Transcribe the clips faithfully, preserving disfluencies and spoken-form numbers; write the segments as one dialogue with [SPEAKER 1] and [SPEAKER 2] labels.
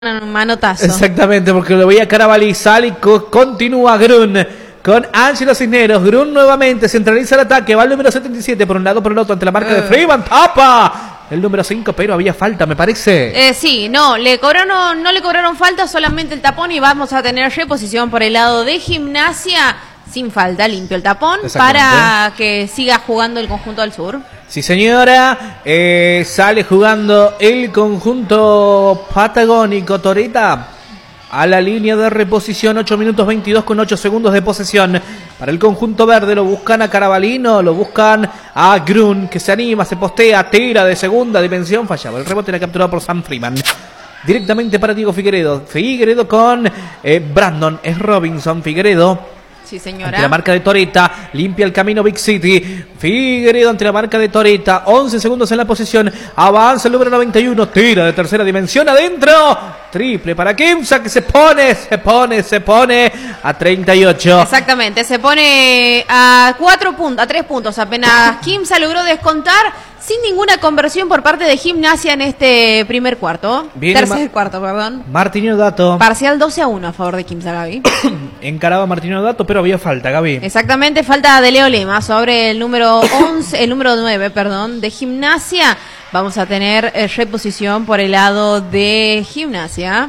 [SPEAKER 1] un manotazo.
[SPEAKER 2] Exactamente, porque lo veía Carabalí, sale y co continúa Grun con Ángelo Cisneros. Grun nuevamente centraliza el ataque, va el número setenta y siete por un lado, por el otro, ante la marca uh. de Freeman, tapa el número cinco, pero había falta, me parece.
[SPEAKER 1] Eh, sí, no, le cobraron, no le cobraron falta, solamente el tapón, y vamos a tener reposición por el lado de Gimnasia. Sin falta, limpio el tapón para que siga jugando el conjunto del sur.
[SPEAKER 2] Sí, señora. Eh, sale jugando el conjunto patagónico. Torita a la línea de reposición. ocho minutos veintidós con ocho segundos de posesión. Para el conjunto verde lo buscan a Carabalino, lo buscan a Grun, que se anima, se postea, tira de segunda dimensión. Fallaba. El rebote era capturado por Sam Freeman. Directamente para Diego Figueredo. Figueredo con eh, Brandon. Es Robinson. Figueredo.
[SPEAKER 1] Sí, señora.
[SPEAKER 2] Ante la marca de Torita, limpia el camino Big City. Figueredo ante la marca de Torita, once segundos en la posición. Avanza el número noventa y uno, tira de tercera dimensión adentro. Triple para Quimsa, que se pone, se pone, se pone a treinta y ocho.
[SPEAKER 1] Exactamente, se pone a cuatro puntos, a tres puntos apenas. Quimsa logró descontar sin ninguna conversión por parte de Gimnasia en este primer cuarto. Viene Tercer Ma cuarto, perdón.
[SPEAKER 2] Martinio Dato.
[SPEAKER 1] Parcial doce a uno a favor de Quimsa, Gaby.
[SPEAKER 2] Encaraba Martinio Dato, pero había falta, Gaby.
[SPEAKER 1] Exactamente, falta de Leo Lema sobre el número once, el número nueve, perdón, de Gimnasia. Vamos a tener eh, reposición por el lado de Gimnasia.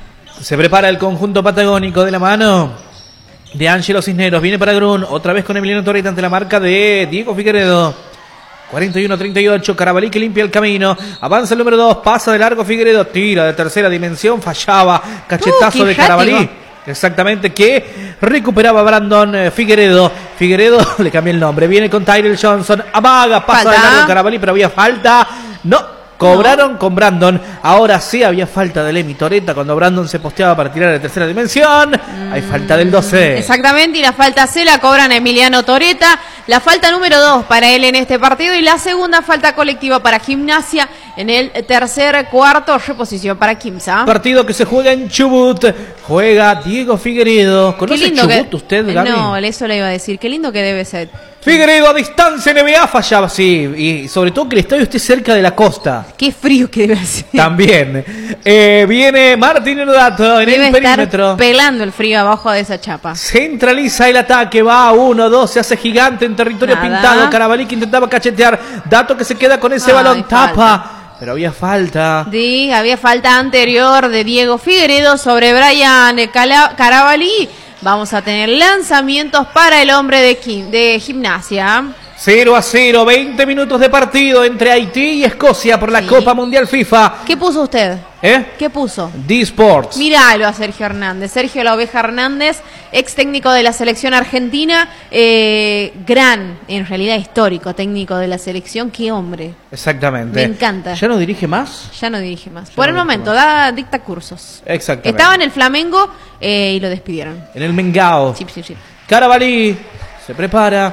[SPEAKER 2] Se prepara el conjunto patagónico de la mano de Ángelo Cisneros. Viene para Grun, otra vez con Emiliano Torreta ante la marca de Diego Figueredo. cuarenta y uno a treinta y ocho, Carabalí que limpia el camino, avanza el número dos, pasa de largo Figueredo, tira de tercera dimensión, fallaba, cachetazo uh, de Carabalí, exactamente, que recuperaba Brandon eh, Figueredo, Figueredo le cambió el nombre, viene con Tyrell Johnson, amaga, pasa falta. de largo Carabalí, pero había falta, no. Cobraron no. con Brandon. Ahora sí había falta de Lemi Toreta cuando Brandon se posteaba para tirar de tercera dimensión. Mm. Hay falta del doce.
[SPEAKER 1] Exactamente, y la falta se la cobran a Emiliano Toreta. La falta número dos para él en este partido y la segunda falta colectiva para Gimnasia en el tercer cuarto. Reposición para Quimsa.
[SPEAKER 2] Partido que se juega en Chubut. Juega Diego Figueredo. ¿Conoce Chubut
[SPEAKER 1] que...
[SPEAKER 2] usted, Gaby?
[SPEAKER 1] No, eso le iba a decir. Qué lindo que debe ser.
[SPEAKER 2] Figueredo a distancia, N B A fallaba, sí, y sobre todo que el estadio esté cerca de la costa.
[SPEAKER 1] Qué frío que debe ser.
[SPEAKER 2] También. Eh, viene Martín Dato en
[SPEAKER 1] debe
[SPEAKER 2] el perímetro.
[SPEAKER 1] Estar pelando el frío abajo de esa chapa.
[SPEAKER 2] Centraliza el ataque, va a uno, dos, se hace gigante en territorio Nada. pintado. Carabalí que intentaba cachetear. Dato que se queda con ese Ay, balón, tapa. Falta. Pero había falta.
[SPEAKER 1] Sí, había falta anterior de Diego Figueredo sobre Brian Carabalí. Vamos a tener lanzamientos para el hombre de, Kim, de Gimnasia.
[SPEAKER 2] cero a cero, veinte minutos de partido entre Haití y Escocia por la sí. Copa Mundial FIFA.
[SPEAKER 1] ¿Qué puso usted?
[SPEAKER 2] ¿Eh?
[SPEAKER 1] ¿Qué puso?
[SPEAKER 2] D-Sports.
[SPEAKER 1] Míralo a Sergio Hernández. Sergio La Oveja Hernández, ex técnico de la selección argentina, eh, gran, en realidad histórico técnico de la selección. ¡Qué hombre!
[SPEAKER 2] Exactamente.
[SPEAKER 1] Me encanta.
[SPEAKER 2] ¿Ya no dirige más?
[SPEAKER 1] Ya no dirige más.
[SPEAKER 2] Ya
[SPEAKER 1] por
[SPEAKER 2] no
[SPEAKER 1] el momento,
[SPEAKER 2] más.
[SPEAKER 1] da, dicta cursos.
[SPEAKER 2] Exactamente.
[SPEAKER 1] Estaba en el Flamengo eh, y lo despidieron.
[SPEAKER 2] En el Mengao.
[SPEAKER 1] Sí, sí, sí.
[SPEAKER 2] Carabalí se prepara.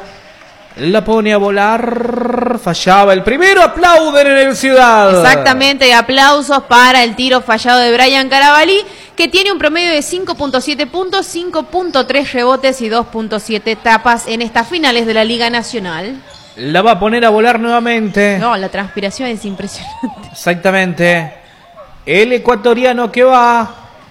[SPEAKER 2] La pone a volar, fallaba el primero, aplauden en el Ciudad.
[SPEAKER 1] Exactamente, aplausos para el tiro fallado de Brian Carabalí, que tiene un promedio de cinco punto siete puntos, cinco punto tres rebotes y dos punto siete tapas en estas finales de la Liga Nacional.
[SPEAKER 2] La va a poner a volar nuevamente.
[SPEAKER 1] No, la transpiración es impresionante.
[SPEAKER 2] Exactamente. El ecuatoriano que va,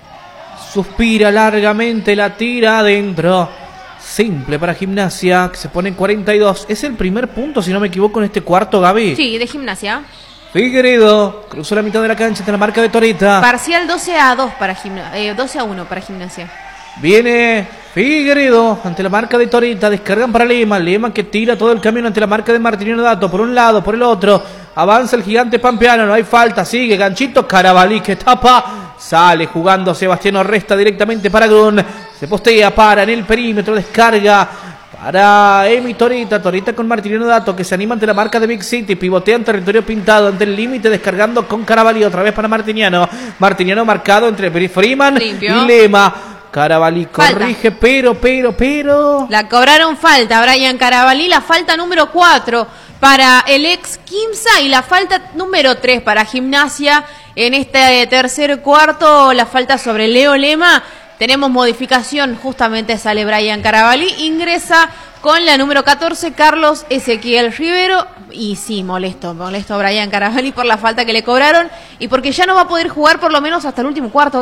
[SPEAKER 2] suspira largamente, la tira adentro. Simple para Gimnasia, que se pone en cuarenta y dos. Es el primer punto, si no me equivoco, en este cuarto, Gaby.
[SPEAKER 1] Sí, de Gimnasia.
[SPEAKER 2] Figueredo cruzó la mitad de la cancha ante la marca de Torita.
[SPEAKER 1] Parcial doce a dos para Gimnasia, eh, doce a uno para Gimnasia.
[SPEAKER 2] Viene Figueredo ante la marca de Torita, descargan para Lema, Lema que tira todo el camino ante la marca de Martiniano Dato, por un lado, por el otro, avanza el gigante pampeano, no hay falta, sigue ganchito, Carabalí que tapa, sale jugando Sebastián Orresta directamente para Grun, se postea, para en el perímetro, descarga para Emi Torita, Torita con Martiniano Dato que se anima ante la marca de Big City, pivotea en territorio pintado ante el límite, descargando con Carabalí, otra vez para Martiniano, Martiniano marcado entre Freeman
[SPEAKER 1] Limpio.
[SPEAKER 2] y Lema. Carabalí corrige, falta. pero, pero, pero...
[SPEAKER 1] La cobraron falta, Brian Carabalí, la falta número cuatro para el ex Quimsa y la falta número tres para Gimnasia en este tercer cuarto, la falta sobre Leo Lema. tenemos modificación, justamente sale Brian Carabalí, ingresa con la número catorce, Carlos Ezequiel Rivero. Y sí, molesto, molesto a Brian Carabalí por la falta que le cobraron y porque ya no va a poder jugar por lo menos hasta el último cuarto.